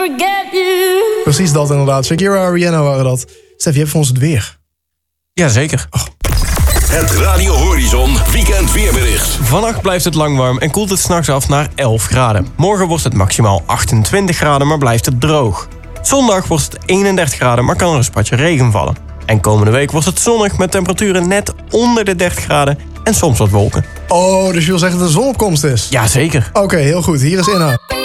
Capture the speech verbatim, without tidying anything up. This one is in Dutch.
Precies dat inderdaad. Shakira en Rihanna waren dat. Stef, je hebt voor ons het weer. Jazeker. Oh. Het Radio Horizon Weekend Weerbericht. Vannacht blijft het lang warm en koelt het 's nachts af naar elf graden. Morgen wordt het maximaal achtentwintig graden, maar blijft het droog. Zondag wordt het eenendertig graden, maar kan er een spatje regen vallen. En komende week wordt het zonnig met temperaturen net onder de dertig graden en soms wat wolken. Oh, dus je wil zeggen dat de zonopkomst is? Jazeker. Oké, okay, heel goed. Hier is Inna.